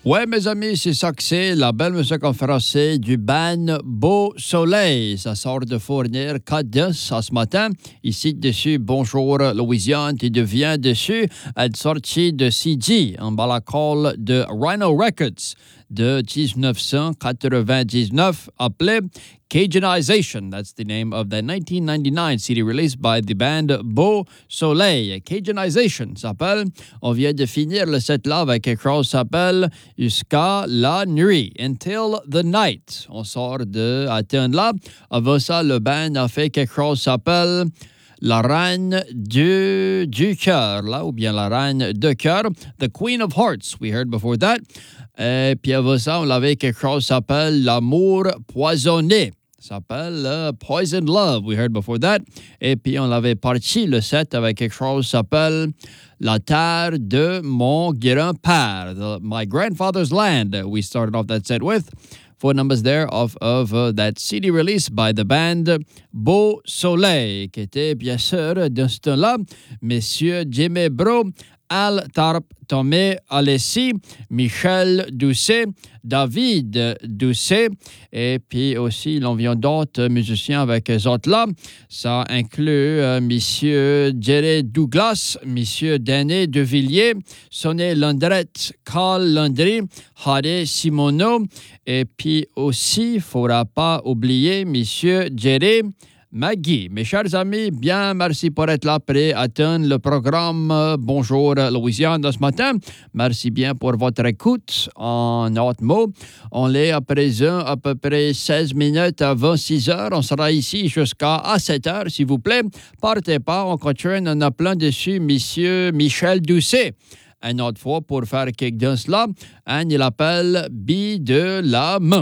Ouais, mes amis, c'est ça que c'est, la belle musique en français du band Beau Soleil. Ça sort de fournir 4 disques ce matin. Ici, dessus, Bonjour Louisiane, qui devient dessus une sortie de CD, un balacol de Rhino Records de 1999, appelé Cajunization. That's the name of the 1999 CD released by the band Beau Soleil. Cajunization s'appelle. On vient de finir le set là avec quelque chose qui s'appelle Jusqu'à la nuit, Until the Night. On sort de atteindre là. Avant ça, le band a fait quelque chose qui s'appelle La Reine du cœur, là, ou bien La Reine de cœur. The Queen of Hearts, we heard before that. Et puis avant ça, on avait quelque chose qui s'appelle L'amour poisonné. Ça s'appelle Poison Love, we heard before that. Et puis on avait parti le set avec quelque chose qui s'appelle La terre de mon grand-père, My Grandfather's Land. We started off that set with 4 numbers there off of that CD release by the band Beau Soleil, qui était bien sûr de ce temps-là, Messieurs Jimmy Bro, Al Tarp, Tomé Alessi, Michel Doucet, David Doucet, et puis aussi l'on vient d'autres musiciens avec eux autres là. Ça inclut Monsieur Jerry Douglas, Monsieur Danny Devilliers, Sonny Landrette, Carl Landry, Harry Simoneau, et puis aussi, il ne faudra pas oublier Monsieur Jerry Maggie. Mes chers amis, bien merci pour être là, prêt à attendre le programme Bonjour Louisiane de ce matin. Merci bien pour votre écoute. En autres mots, on est à présent à peu près 16 minutes avant 6 heures. On sera ici jusqu'à 7 heures, s'il vous plaît. Partez pas, on continue, on a plein dessus, Monsieur Michel Doucet. Une autre fois pour faire quelque chose là, il appelle Bi de la main.